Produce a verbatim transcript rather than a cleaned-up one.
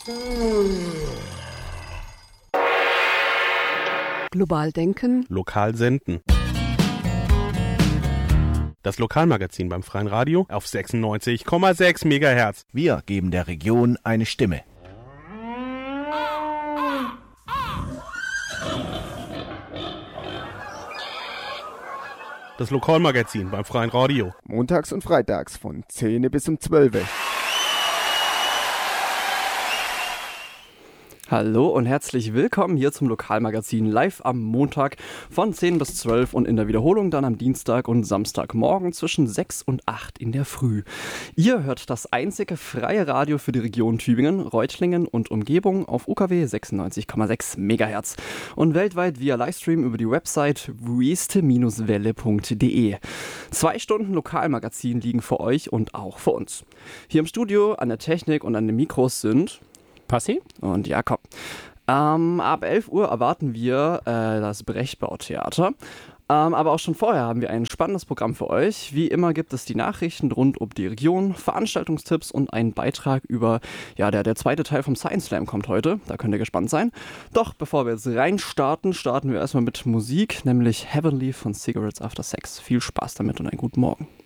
Global denken. Lokal senden. Das Lokalmagazin beim Freien Radio auf sechsundneunzig Komma sechs Megahertz. Wir geben der Region eine Stimme. Das Lokalmagazin beim Freien Radio. Montags und freitags von zehn bis um zwölf. Hallo und herzlich willkommen hier zum Lokalmagazin live am Montag von zehn bis zwölf und in der Wiederholung dann am Dienstag und Samstagmorgen zwischen sechs und acht in der Früh. Ihr hört das einzige freie Radio für die Region Tübingen, Reutlingen und Umgebung auf U K W sechsundneunzig Komma sechs Megahertz und weltweit via Livestream über die Website wüste welle punkt de. Zwei Stunden Lokalmagazin liegen für euch und auch für uns. Hier im Studio an der Technik und an den Mikros sind Passi und Jakob. Ähm, ab elf Uhr erwarten wir äh, das Brechtbau-Theater. Ähm, aber auch schon vorher haben wir ein spannendes Programm für euch. Wie immer gibt es die Nachrichten rund um die Region, Veranstaltungstipps und einen Beitrag über, ja, der, der zweite Teil vom Science Slam kommt heute. Da könnt ihr gespannt sein. Doch bevor wir jetzt reinstarten, starten wir erstmal mit Musik, nämlich Heavenly von Cigarettes After Sex. Viel Spaß damit und einen guten Morgen.